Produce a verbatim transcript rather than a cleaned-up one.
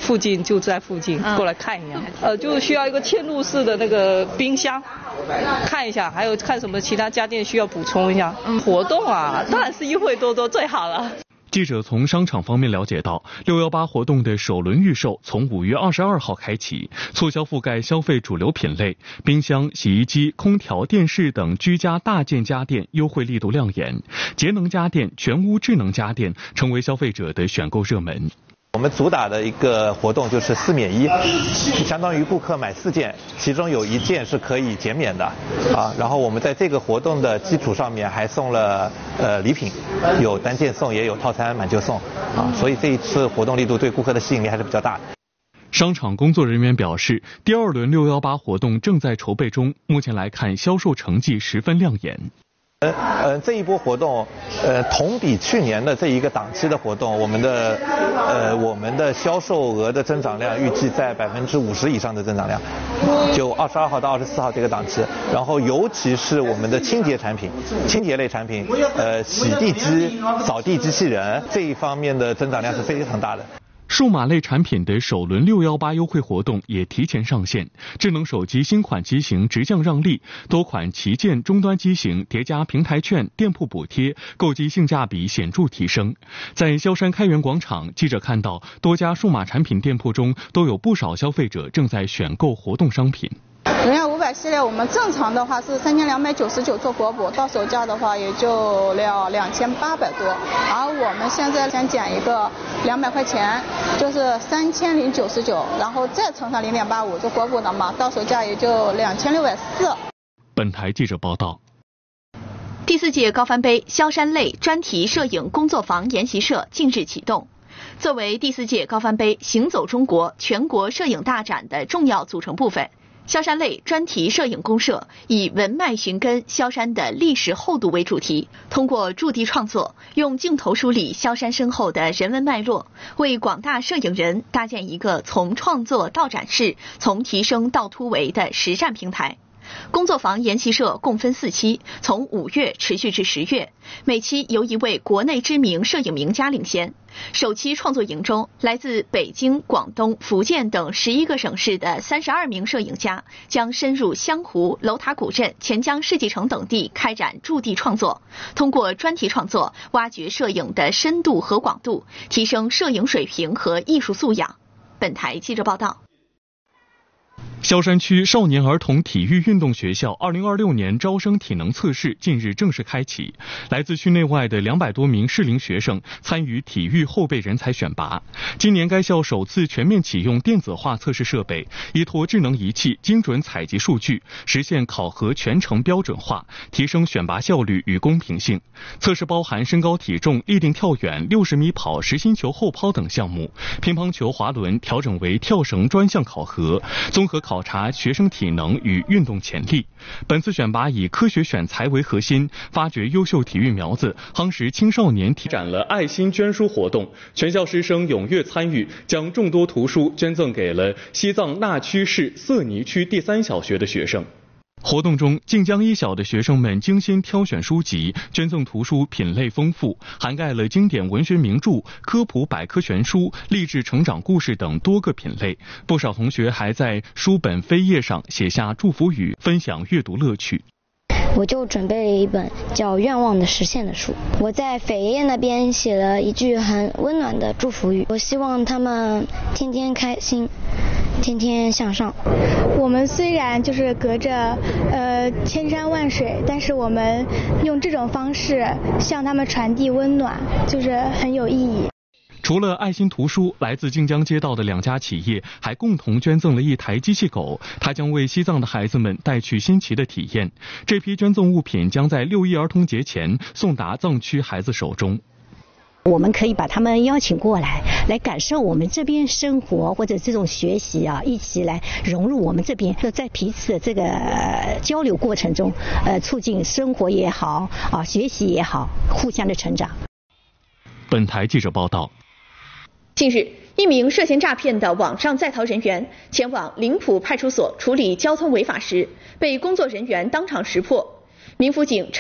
附近就在附近，过来看一下。呃，就需要一个嵌入式的那个冰箱，看一下，还有看什么其他家电需要补充一下。活动啊，当然是优惠多多最好了。 记者从商场方面了解到，六一八活动的首轮预售从五月二十二号开启，促销覆盖消费主流品类，冰箱、洗衣机、空调、电视等居家大件家电优惠力度亮眼，节能家电、全屋智能家电成为消费者的选购热门。 我们主打的一个活动就是四免一，相当于顾客买四件，其中有一件是可以减免的啊。然后我们在这个活动的基础上面还送了呃礼品，有单件送，也有套餐满就送啊。所以这一次活动力度对顾客的吸引力还是比较大的。 商场工作人员表示，第二轮六一八活动正在筹备中，目前来看销售成绩十分亮眼。 呃，这一波活动，呃，同比去年的这一个档期的活动，我们的呃我们的销售额的增长量预计在百分之五十以上的增长量，就二十二号到二十四号这个档期，然后尤其是我们的清洁产品、清洁类产品，呃，洗地机、扫地机器人这一方面的增长量是非常大的。 数码类产品的首轮六一八优惠活动也提前上线，智能手机新款机型直降让利，多款旗舰终端机型叠加平台券、店铺补贴，购机性价比显著提升。在萧山开元广场，记者看到多家数码产品店铺中都有不少消费者正在选购活动商品。 荣耀五百系列我们正常的话是三千两百九十九做国补，到手价的话也就要两千八百多，而我们现在先减一个两百块钱，就是三千零九十九，然后再乘上零点八五做国补的嘛，到手价也就两千六百四。 本台记者报道。 第四届高帆杯萧山类专题摄影工作坊研习社近日启动。作为第四届高帆杯行走中国全国摄影大展的重要组成部分，萧山类专题摄影公社以文脉寻根萧山的历史厚度为主题，通过驻地创作，用镜头梳理萧山深厚的人文脉络，为广大摄影人搭建一个从创作到展示、从提升到突围的实战平台。工作坊研习社共分四期，从五月持续至十月，每期由一位国内知名摄影名家领衔。首期创作营中，来自北京、广东、福建等十一个省市的三十二名摄影家将深入湘湖、楼塔古镇、钱江世纪城等地开展驻地创作，通过专题创作挖掘摄影的深度和广度，提升摄影水平和艺术素养。本台记者报道。 萧山区少年儿童体育运动学校二零二六年招生体能测试近日正式开启，来自区内外的两百多名适龄学生参与体育后备人才选拔。今年该校首次全面启用电子化测试设备，依托智能仪器精准采集数据，实现考核全程标准化，提升选拔效率与公平性。测试包含身高体重、立定跳远、六十米跑、实心球后抛等项目，乒乓球、滑轮调整为跳绳专项考核，综合考察学生体能与运动潜力。本次选拔以科学选材为核心，发掘优秀体育苗子，夯实青少年体展了爱心捐书活动，全校师生踊跃参与，将众多图书捐赠给了西藏那曲市色尼区第三小学的学生。活动中，靖江一小的学生们精心挑选书籍，捐赠图书品类丰富，涵盖了经典文学名著、科普百科全书、励志成长故事等多个品类。不少同学还在书本扉页上写下祝福语，分享阅读乐趣。 我就准备了一本叫《愿望的实现》的书，我在扉页那边写了一句很温暖的祝福语，我希望他们天天开心，天天向上。 我们虽然就是隔着呃千山万水，但是我们用这种方式向他们传递温暖，就是很有意义。 除了爱心图书，来自靖江街道的两家企业还共同捐赠了一台机器狗，它将为西藏的孩子们带去新奇的体验。这批捐赠物品将在六一儿童节前送达藏区孩子手中。 我们可以把他们邀请过来，来感受我们这边生活或者这种学习啊，一起来融入我们这边，在彼此的这个交流过程中，呃，促进生活也好啊，学习也好，互相的成长。 本台记者报道。 近日，一名涉嫌诈骗的网上在逃人员前往灵浦派出所处理交通违法时，被工作人员当场识破。民辅警